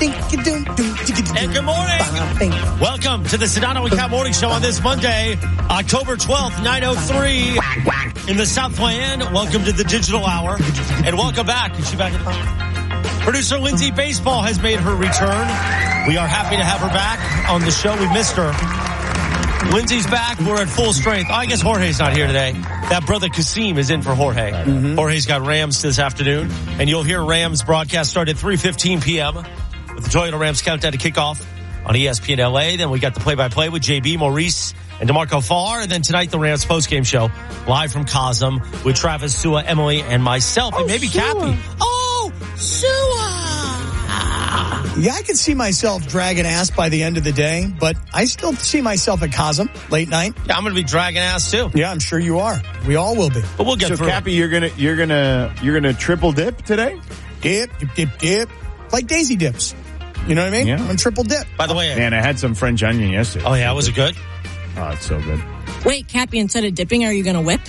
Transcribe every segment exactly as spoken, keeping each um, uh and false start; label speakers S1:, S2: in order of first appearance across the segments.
S1: And good morning. Welcome to the Sedano and Cat Morning Show on this Monday, October twelfth, nine oh three in the South Miami. Welcome to the Digital Hour. And welcome back. Is she back in the Producer Lindsay Baseball has made her return. We are happy to have her back on the show. We missed her. Lindsay's back. We're at full strength. Oh, I guess Jorge's not here today. That brother Kasim is in for Jorge. Mm-hmm. Jorge's got Rams this afternoon. And you'll hear Rams broadcast start at three fifteen p.m. with the Toyota Rams countdown to kickoff on E S P N L A. Then we got the play-by-play with J B, Maurice, and DeMarco Farr. And then tonight, the Rams postgame show live from Cosm with Travis, Sua, Emily, and myself, and
S2: oh,
S1: maybe
S2: Sua.
S1: Cappy. Oh, Sua!
S2: Yeah, I could see myself dragging ass by the end of the day, but I still see myself at Cosm late night.
S1: Yeah, I'm going to be dragging ass too.
S2: Yeah, I'm sure you are. We all will be.
S1: But we'll get
S3: so,
S1: through.
S3: So, Cappy, you're gonna you're gonna you're gonna triple dip today?
S2: Dip, dip, dip, dip, like Daisy dips. You know what I mean?
S3: Yeah.
S2: I'm triple dip.
S1: By the way,
S3: man, I had some French onion yesterday.
S1: Oh yeah, was it good?
S3: Oh, it's so good.
S4: Wait, Cappy, instead of dipping, are you going to whip?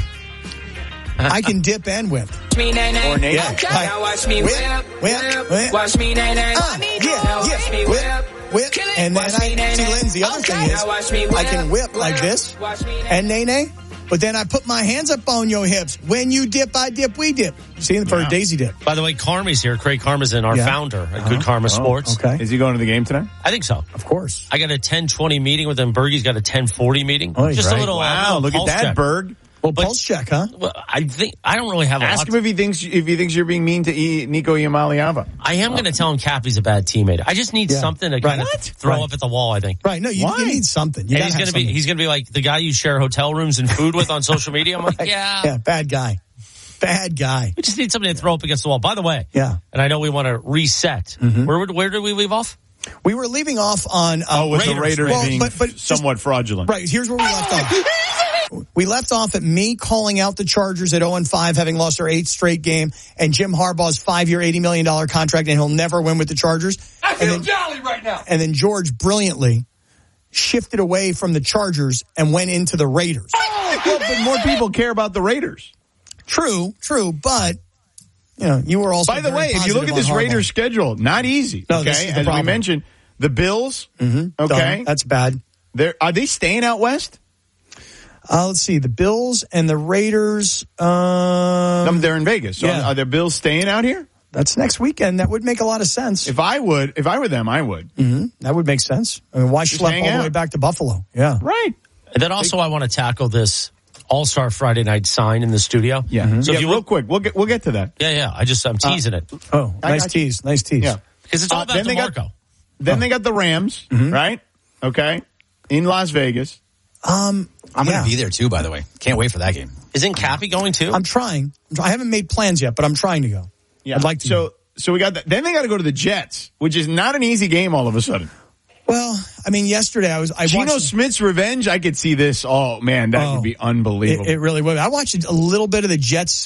S2: I can dip and whip.
S5: Me, nay, nay.
S2: Or nay.
S5: Yeah. Okay. Now watch me whip,
S2: whip, whip, whip.
S5: Watch me, nay, nay.
S2: Uh, yeah,
S5: now
S2: yeah.
S5: watch me
S2: whip,
S5: whip,
S2: whip. And then I see, Lindsay, the other
S5: okay.
S2: thing is,
S5: now watch me whip,
S2: I can whip like this and nay, nay. But then I put my hands up on your hips. When you dip, I dip, we dip. See, for
S3: yeah.
S2: a Daisy dip.
S1: By the way, Carmi's here. Craig Karmazin, our
S2: yeah.
S1: founder at
S2: uh-huh.
S1: Good Karma
S2: oh,
S1: Sports.
S2: Okay.
S3: Is he going to the game tonight?
S1: I think so.
S2: Of course.
S1: I got a ten twenty meeting with him. Bergie's got a ten forty meeting.
S2: Oh,
S1: Just
S2: right.
S1: a little.
S3: Wow,
S1: uh,
S3: look at that,
S1: check.
S3: Berg.
S2: Well,
S1: But-
S2: pulse check, huh?
S1: Well, I think I don't really have a
S3: Ask
S1: lot
S3: him if he thinks if he thinks you're being mean to e, Nico Yamaliava.
S1: I am going to tell him Cappy's a bad teammate. I just need
S2: Yeah.
S1: something to
S2: Right.
S1: kind of
S2: What?
S1: throw
S2: Right.
S1: up at the wall, I think.
S2: Right. No, you, you need something. You
S1: And
S2: gotta
S1: he's
S2: have
S1: going to be
S2: something.
S1: he's going to be like the guy you share hotel rooms and food with on social media. I'm like,
S2: Right.
S1: yeah.
S2: Yeah, bad guy. Bad guy.
S1: We just need something to throw up against the wall. By the way,
S2: Yeah.
S1: and I know we want to reset.
S2: Mm-hmm.
S1: Where where did we leave off?
S2: We were leaving off on... Uh,
S3: Oh, with
S2: Raiders.
S3: the Raiders
S2: well,
S3: being
S2: but, but
S3: somewhat
S2: just,
S3: fraudulent.
S2: Right, here's where we left off. We left off at me calling out the Chargers at oh and five, having lost their eighth straight game, and Jim Harbaugh's five-year, eighty million dollars contract, and he'll never win with the Chargers.
S6: I feel
S2: and then,
S6: jolly right now.
S2: And then George brilliantly shifted away from the Chargers and went into the Raiders.
S3: Well, but more people care about the Raiders.
S2: True, true, but... You know, you were also.
S3: By the
S2: very
S3: way, if you look at
S2: positive
S3: this
S2: on Harbaugh.
S3: Raiders schedule, not easy.
S2: No,
S3: okay,
S2: this is the
S3: as
S2: problem.
S3: we mentioned, the Bills.
S2: Mm-hmm.
S3: Okay,
S2: Done. That's bad.
S3: They're, are they staying out west?
S2: Uh, let's see, the Bills and the Raiders. Um,
S3: Um, they're in Vegas. So
S2: yeah.
S3: are their Bills staying out here?
S2: That's next weekend. That would make a lot of sense.
S3: If I would, if I were them, I would.
S2: Mm-hmm. That would make sense. I mean, why
S3: Just
S2: schlep
S3: hang
S2: all the
S3: out.
S2: way back to Buffalo? Yeah,
S3: Right.
S1: And then also, I want to tackle this All-Star Friday night sign in the studio.
S3: Yeah.
S2: Mm-hmm.
S1: So
S3: yeah,
S1: if you
S3: real
S1: look,
S3: quick, we'll get we'll get to that.
S1: yeah, yeah. I just I'm teasing it
S2: Oh,
S3: I
S2: nice
S3: got you.
S2: tease. Nice tease.
S3: Yeah.
S1: because it's all
S3: Uh,
S1: about
S3: then they
S1: DeMarco.
S3: got- Then
S2: Oh.
S3: they got the Rams,
S2: Mm-hmm.
S3: right? Okay, in Las Vegas.
S2: Um,
S6: I'm
S2: yeah.
S6: going to be there too, by the way. Can't wait for that game.
S1: Isn't Cappy going too?
S2: I'm trying. I haven't made plans yet, but I'm trying to go.
S3: Yeah.
S2: I'd like to.
S3: So
S2: go.
S3: so we got that. Then they got to go to the Jets, which is not an easy game. All of a sudden,
S2: Well, I mean, yesterday I was. I
S3: Geno
S2: watched,
S3: Smith's revenge. I could see this. Oh man, that
S2: Oh,
S3: would be unbelievable.
S2: It, it really would. I watched a little bit of the Jets